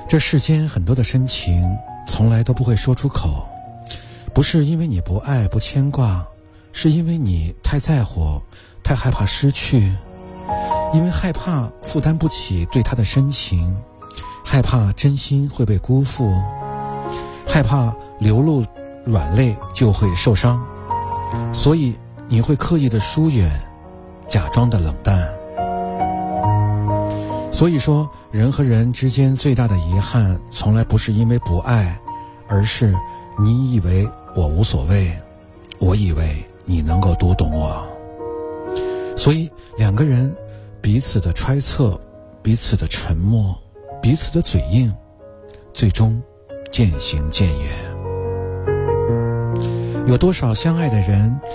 这世间很多的深情从来都不会说出口，不是因为你不爱不牵挂，是因为你太在乎，太害怕失去，因为害怕负担不起对他的深情，害怕真心会被辜负，害怕流露软肋就会受伤，所以你会刻意的疏远，假装的冷淡。所以说，人和人之间最大的遗憾从来不是因为不爱，而是你以为我无所谓，我以为你能够读懂我。所以两个人彼此的揣测，彼此的沉默，彼此的嘴硬，最终渐行渐远。有多少相爱的人